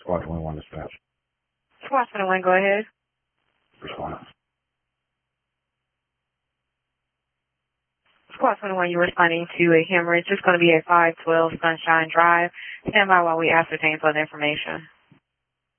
Squad 21 dispatch. Squad 21, go ahead. Response. Squad 21, you're responding to a hemorrhage. It's going to be at 512 Sunshine Drive. Stand by while we ascertain further information.